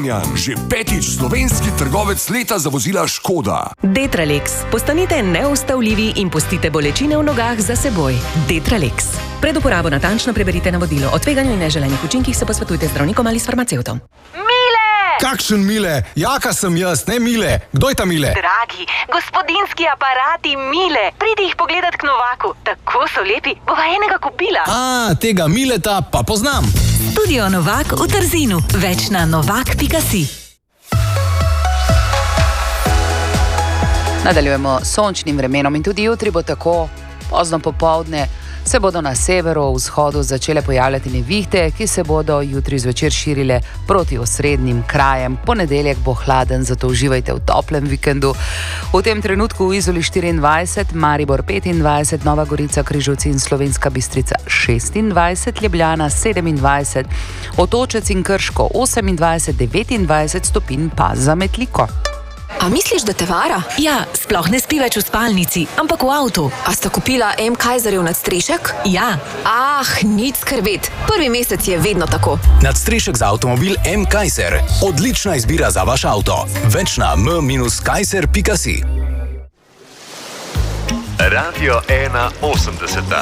Kranjan, že 5. slovenski trgovec leta za vozila Škoda. Detralex. Postanite neustavljivi in pustite bolečine v nogah za seboj. Detralex. Pred uporabo natančno preberite navodilo. O tveganju in neželenih učinkih se posvetujte z zdravnikom ali s farmacevtom. Kakšen Mile? Jaka sem jaz, ne Mile. Kdo je ta Mile? Dragi, gospodinski aparati Mile. Pridi jih pogledat k Novaku. Tako so lepi, bova enega kupila. Tega Mileta pa poznam. Studio Novak v Trzinu. Več na novak.si. Nadaljujemo s sončnim vremenom in tudi jutri bo tako. Pozno popoldne se bodo na severu, vzhodu začele pojavljati nevihte, ki se bodo jutri zvečer širile proti osrednjim krajem. Ponedeljek bo hladen, zato uživajte v toplem vikendu. V tem trenutku v Izoli 24, Maribor 25, Nova Gorica, Križevci in Slovenska Bistrica 26, Ljubljana 27, Otočec in Krško 28, 29 stopinj pa za Metliko. A misliš, da te vara? Ja, sploh ne spi več v spalnici, ampak v avtu. A sta kupila M. Kaiserjev nadstrešek? Ja. Nič skrbeti. Prvi mesec je vedno tako. Nadstrešek za avtomobil M. Kaiser. Odlična izbira za vaš avto. Več na m-kaiser.si. Radio 180.